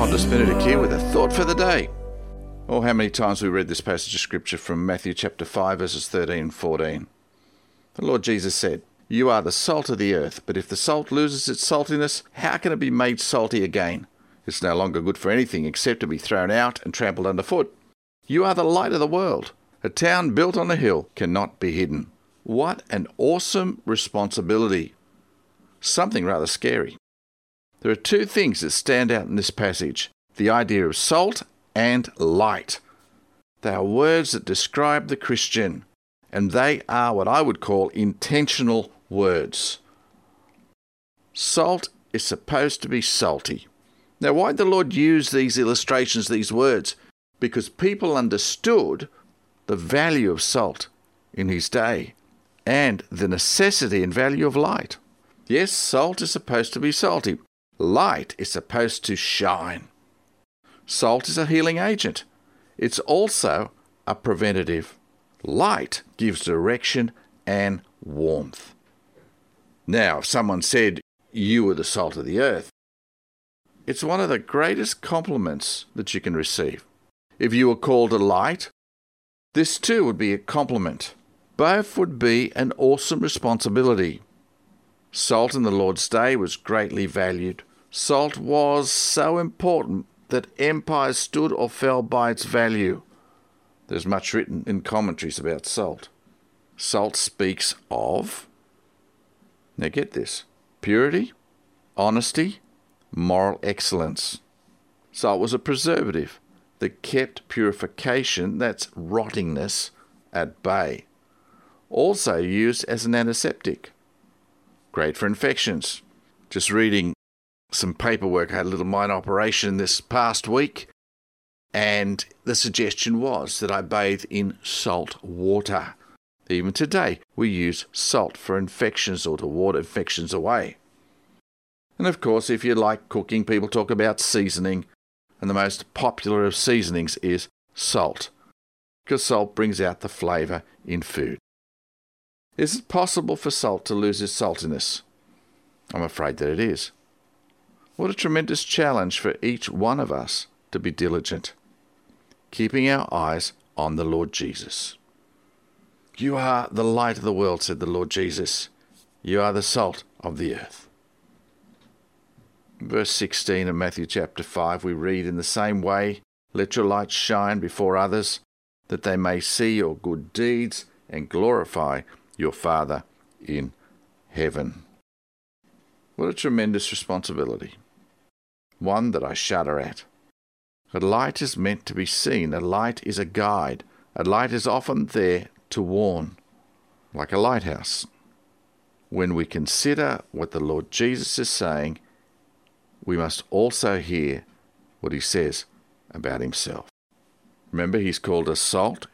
Pontus Benedict here with a thought for the day. Oh, how many times we read this passage of Scripture from Matthew chapter 5, verses 13 and 14. The Lord Jesus said, "You are the salt of the earth, but if the salt loses its saltiness, how can it be made salty again? It's no longer good for anything except to be thrown out and trampled underfoot. You are the light of the world. A town built on a hill cannot be hidden." What an awesome responsibility. Something rather scary. There are two things that stand out in this passage: the idea of salt and light. They are words that describe the Christian, and they are what I would call intentional words. Salt is supposed to be salty. Now, why did the Lord use these illustrations, these words? Because people understood the value of salt in his day and the necessity and value of light. Yes, salt is supposed to be salty. Light is supposed to shine. Salt is a healing agent. It's also a preventative. Light gives direction and warmth. Now, if someone said, "You are the salt of the earth," it's one of the greatest compliments that you can receive. If you were called a light, this too would be a compliment. Both would be an awesome responsibility. Salt in the Lord's day was greatly valued. Salt was so important that empires stood or fell by its value. There's much written in commentaries about salt. Salt speaks of, now get this, purity, honesty, moral excellence. Salt was a preservative that kept purification, that's rottingness, at bay. Also used as an antiseptic. Great for infections. Just reading some paperwork, I had a little minor operation this past week, and the suggestion was that I bathe in salt water. Even today, we use salt for infections or to ward infections away. And of course, if you like cooking, people talk about seasoning, and the most popular of seasonings is salt, because salt brings out the flavour in food. Is it possible for salt to lose its saltiness? I'm afraid that it is. What a tremendous challenge for each one of us to be diligent, keeping our eyes on the Lord Jesus. "You are the light of the world," said the Lord Jesus. "You are the salt of the earth." Verse 16 of Matthew chapter 5, we read, "In the same way, let your light shine before others, that they may see your good deeds and glorify your Father in heaven." What a tremendous responsibility. One that I shudder at. A light is meant to be seen. A light is a guide. A light is often there to warn, like a lighthouse. When we consider what the Lord Jesus is saying, we must also hear what he says about himself. Remember, he's called us salt,